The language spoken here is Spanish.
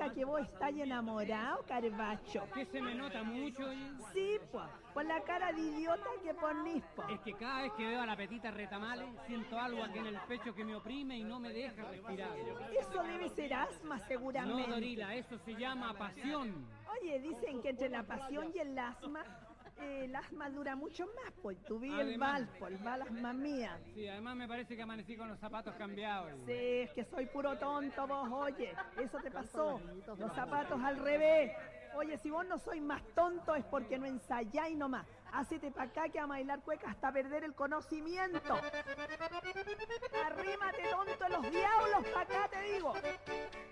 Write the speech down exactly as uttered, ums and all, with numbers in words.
será que vos estás enamorado, Carbacho? ¿Qué se me nota mucho? Oye? Sí, pues, por la cara de idiota que ponís, po. Es que cada vez que veo a la Petita Retamales, siento algo aquí en el pecho que me oprime y no me deja respirar. Eso debe ser asma, seguramente. No, Dorila, eso se llama pasión. Oye, dicen que entre la pasión y el asma, eh, el asma dura mucho más, pues. Tú vi el Además- Valpo, el Val asma mía. Sí, además me parece que amanecí con los zapatos cambiados. Sí, es que soy puro tonto vos, oye. Eso te pasó. Los zapatos al revés. Oye, si vos no sois más tonto es porque no ensayáis nomás. Hacete pa' acá que a bailar cueca hasta perder el conocimiento. Arrímate tonto en los diablos pa' acá, te digo.